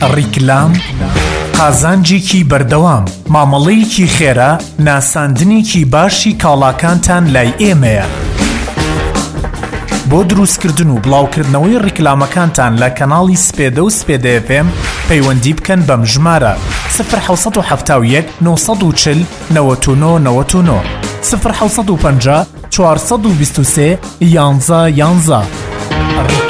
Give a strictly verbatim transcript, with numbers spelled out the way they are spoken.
ڕیکلام، قازانجێکی بەردەوام، مامەڵەیەکی خێرا، ناساندنێکی باشی کاڵاکانتان لای ئێمەیە. بۆ دروستکردن و بڵاوکردنەوەی ڕیکلامەکانتان لە کەناڵی سپێدە و سپێدە ئێف ئێم پەیوەندی بکەن بەم ژمارە صفر حوت هەفتا و یەک نۆ و چل نەوەت و نۆ نەوەت و نۆ صفر حوت و پەنجا چوارسەد و بیست و سێ یانزە یانزە.